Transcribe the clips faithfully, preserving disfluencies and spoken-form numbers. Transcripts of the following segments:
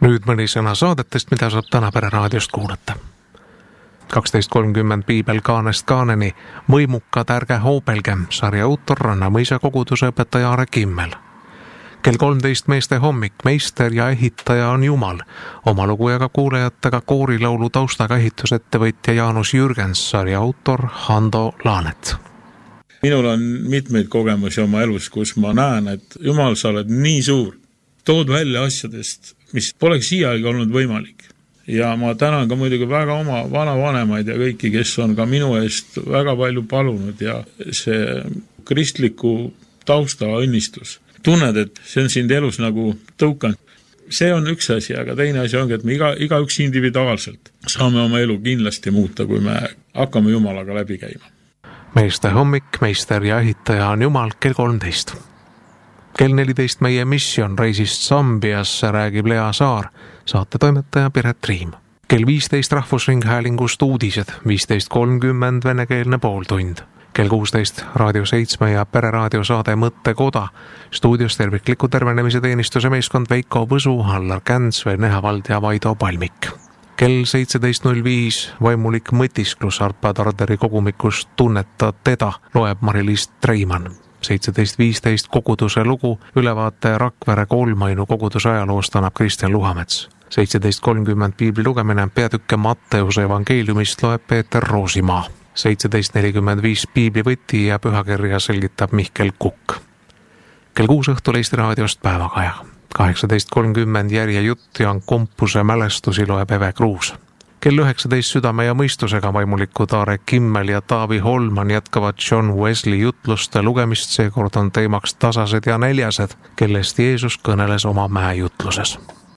Nüüd mõni sõna saadetest, mida saab täna Pere raadiost kuulata. kaksteist kolmkümmend Piibel kaanest kaaneni, Mõimukad ärge hoopelgem, sarja autor Rannamõisa koguduse õpetaja Aare Kimmel. Kell kolmteist Meeste hommik, meister ja ehitaja on Jumal. Oma lugujaga kuulajatega koorilaulu taustaga ehitusettevõtja Jaanus Jürgens, sarja autor Hando Laanet. Minul on mitmeid kogemusi oma elus, kus ma näen, et Jumal, sa oled nii suur. Tood välja asjadest, mis poleks siiagi olnud võimalik. Ja ma tänan ka muidugi väga oma vanavanemaid ja kõiki, kes on ka minu eest väga palju palunud ja see kristliku tausta õnnistus. Tunned, et see on sind elus nagu tõukanud. See on üks asi, aga teine asi ongi, et me iga, iga üks individuaalselt saame oma elu kindlasti muuta, kui me hakkame Jumalaga läbi käima. Meeste hommik, meister ja ehitaja on Jumal kell kolmteist. Kell neliteist meie missioon reisist Zambiasse räägib Lea Saar, saate toimetaja Piret Riim. Kell viisteist Rahvusringhäälingust uudised, viisteist kolmkümmend venekeelne pooltund. Kell kuusteist Raadio seitsme ja Pereraadio saade Mõttekoda. Stuudios tervikliku tervenemise teenistuse meeskond Veiko Võsu, Allar Känds, Veneha Vald ja Vaido Palmik. Kell seitseteist null viis vaimulik mõtisklus Arpa Tarderi kogumikust Tunneta teda loeb Mari-Liis Treimann. seitseteist viisteist koguduse lugu, ülevaate Rakvere Kolmainu koguduse ajaloost annab Kristjan Luhamets. seitseteist kolmkümmend piibli lugemine peatükke Matteuse evangeeliumist loeb Peeter Roosimaa. seitseteist nelikümmend viis piiblivõti ja pühakirja selgitab Mihkel Kukk. Kell kuus õhtul Eesti raadiost päevakaja. kaheksateist kolmkümmend järjejutt ja Kompuse mälestusi loeb Eve Kruus. Kell üheksateist südame ja mõistusega vaimulikud Aare Kimmel ja Taavi Holman jätkavad John Wesley jutluste lugemist, seekord on teemaks tasased ja neljased, kellest Jeesus kõneles oma mäejutluses.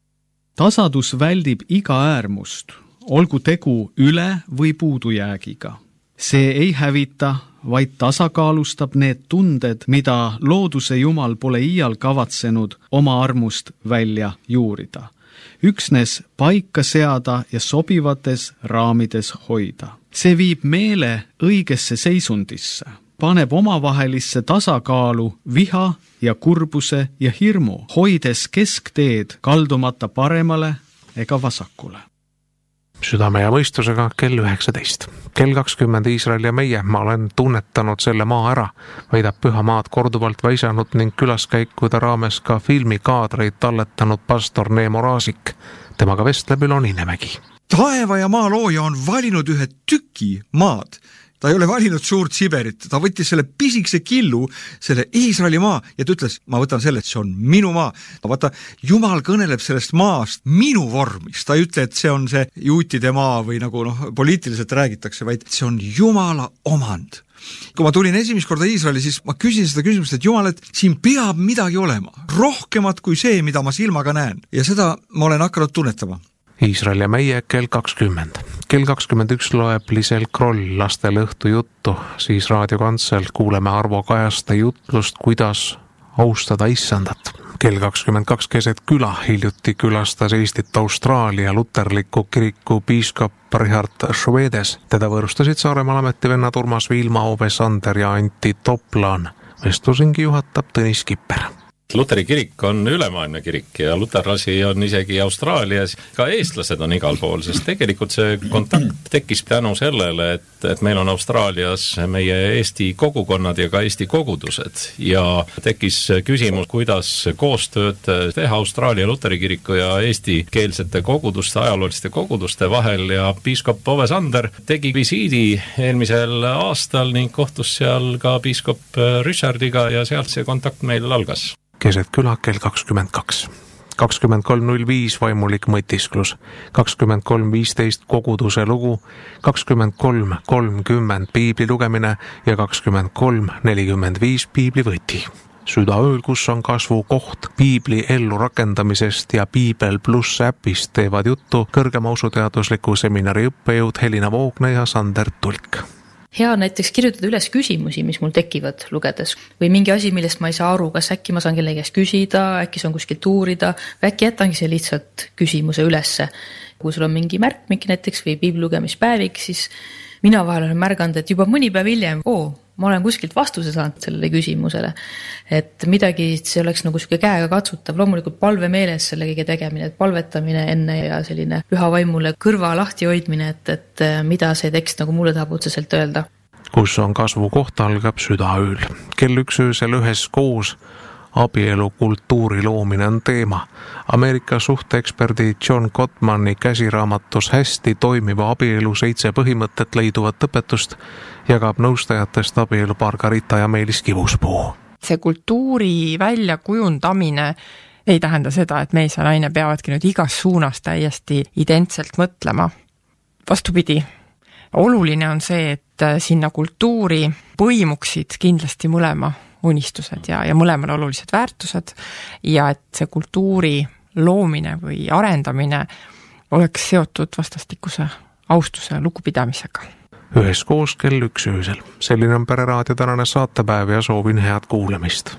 Tasadus väldib iga äärmust, olgu tegu üle või puudujäägiga. See ei hävita, vaid tasakaalustab need tunded, mida looduse Jumal pole iial kavatsenud oma armust välja juurida. Üksnes paika seada ja sobivates raamides hoida. See viib meele õigesse seisundisse, paneb omavahelisse tasakaalu viha ja kurbuse ja hirmu, hoides keskteed kaldumata paremale ega vasakule. Südame ja mõistusega kell üheksateist. Kell kakskümmend Iisrael ja meie, ma olen tunnetanud selle maa ära, väidab Püha maad korduvalt väisanud ning külaskäikude raames ka filmikaadreid talletanud pastor Neemo Raasik. Temaga vestleb Ülo Niinemägi. Taeva ja maa looja on valinud ühe tüki maad. Ta ei ole valinud suurt Siberit, ta võttis selle pisikse killu, selle Iisraeli maa ja ta ütles, ma võtan selle, et see on minu maa. Vaata, Jumal kõneleb sellest maast minu vormis, ta ei ütle, et see on see juutide maa või nagu noh, poliitiliselt räägitakse, vaid see on Jumala omand. Kui ma tulin esimest korda Iisraeli, siis ma küsin seda küsimust, et Jumal, et siin peab midagi olema, rohkemat kui see, mida ma silmaga näen. Ja seda ma olen hakanud tunnetama. Iisrael ja meie kell kakskümmend. Kell kakskümmend üks loeb Lisel Kroll lastele õhtu juttu, siis raadiokantsel kuuleme Arvo Kajaste jutlust, kuidas austada issandat. Kell kakskümmend kaks keset küla hiljuti külastas Eestit Austraalia luterliku kiriku piiskop Richard Švedes. Teda võõrustasid Saaremaal ametivennad Urmas Viilma, Ove Sander ja Antti Toplaan. Vestlusingi juhatab Tõnis Kipper. Luteri kirik on ülemaailmne kirik ja luterlasi on isegi Austraalias, ka eestlased on igal pool, sest tegelikult see kontakt tekkis tänu sellele, et, et meil on Austraalias meie Eesti kogukonnad ja ka Eesti kogudused ja tekkis küsimus, kuidas koostööd teha Austraalia luteri kiriku ja eesti keelsete koguduste, ajalooliste koguduste vahel ja piiskop Ove Sander tegi visiidi eelmisel aastal ning kohtus seal ka piiskop Richardiga ja sealt see kontakt meil algas. Keset küla kell kakskümmend kaks. kakskümmend kolm null viis vaimulik mõtisklus, kakskümmend kolm viisteist koguduse lugu, kakskümmend kolm kolmkümmend piibli lugemine ja kakskümmend kolm nelikümmend viis piiblivõti. Südaööl, kus on kasvu koht piibli ellu rakendamisest ja Piibel pluss äpist teevad juttu kõrgema usuteadusliku seminari õppejõud Helina Voogne ja Sander Tulk. Hea näiteks kirjutada üles küsimusi, mis mul tekivad lugedes või mingi asi, millest ma ei saa aru, kas äkki ma saan kellegi käest küsida, äkki saan kuskilt uurida või äkki jätangi see lihtsalt küsimuse ülesse. Kui sul on mingi märkmik näiteks või piiblugemispäevik, siis mina vahel olen märganud, et juba mõni päev hiljem, oo, ma olen kuskilt vastuse saanud sellele küsimusele, et midagi, see oleks nagu siuke käega katsutav, loomulikult palve meeles selle kõige tegemine, et palvetamine enne ja selline püha vaimule kõrva lahti hoidmine, et, et mida see tekst nagu mulle tahab otseselt öelda. Kus on kasvu koht, algab südaööl. Kell üks öösel ühes koos abielu kultuuri loomine on teema. Ameerika suhteeksperdi John Gottmani käsiraamatus Hästi toimiva abielu seitse põhimõtet leiduvat õpetust jagab nõustajatest abielupaar Karita ja Meelis Kivuspuu. See kultuuri väljakujundamine ei tähenda seda, et mees ja naine peavadki nüüd igas suunas täiesti identselt mõtlema. Vastupidi, oluline on see, et sinna kultuuri põimuksid kindlasti mõlema unistused ja, ja mõlemal olulised väärtused ja et see kultuuri loomine või arendamine oleks seotud vastastikuse austuse lugupidamisega. Üheskoos kell üks öösel. Selline on Pereraadio tänane saatepäev ja soovin head kuulamist.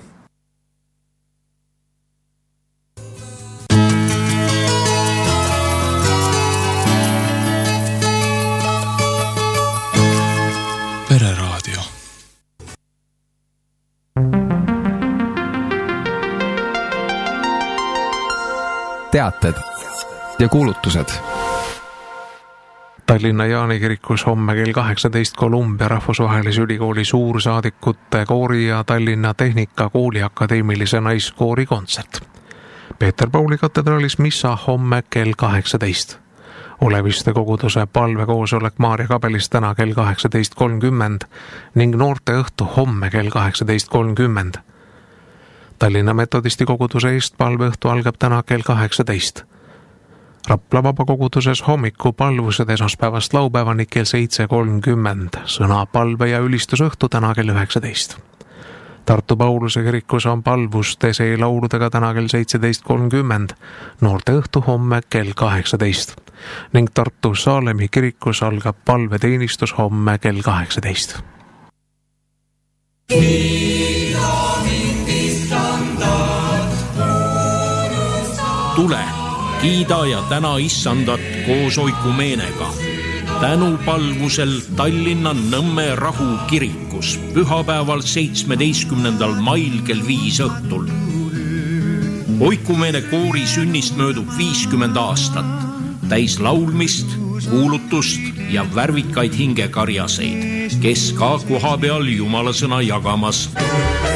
Pereraadio. Teated ja kuulutused. Tallinna Jaani kirikus homme kell kaheksateist Columbia rahvusvahelise ülikooli suursaadikute koori ja Tallinna Tehnikakooli akadeemilise naiskoori kontsert. Peeter Pauli katedraalis missa homme kell kaheksateist. Oleviste koguduse palvekoosolek Maarja kabelis täna kell kaheksateist kolmkümmend ning noorte õhtu homme kell kaheksateist kolmkümmend. Tallinna metodisti koguduse eest palveõhtu algab täna kell kaheksateist. Rapla vabakoguduses hommiku palvused esmaspäevast laupäevani kell seitse kolmkümmend. Sõna palve ja ülistusõhtu täna kell üheksateist. Tartu Pauluse kirikus on palvus Tesee lauludega täna kell seitseteist kolmkümmend. Noorte õhtu homme kell kaheksateist. Ning Tartu Saalemi kirikus algab palveteenistus homme kell kaheksateist. Tule, kiida ja täna issandat koos oikumeenega. Tänu palvusel Tallinna Nõmme Rahu kirikus pühapäeval seitsmeteistkümnendal mail kell viis õhtul. Oikumeene koori sünnist möödub viiskümmend aastat, täis laulmist, kuulutust ja värvikaid hingekarjaseid, kes ka koha peal Jumala sõna jagamas.